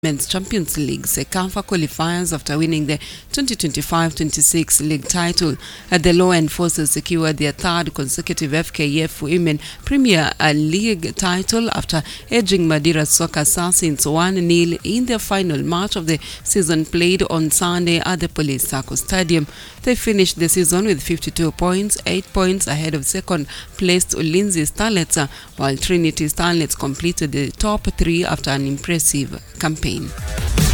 Men's Champions League CECAFA qualifiers after winning the 2025-26 league title. The Low-End Forces secured their third consecutive FKF Women Premier League title after edging Madira Soccer Assassins 1-0 in their final match of the season played on Sunday at the Police Sacco Stadium. They finished the season with 52 points, 8 points ahead of second-placed Ulinzi Starlets, while Trinity Starlets completed the top three after an impressive campaign.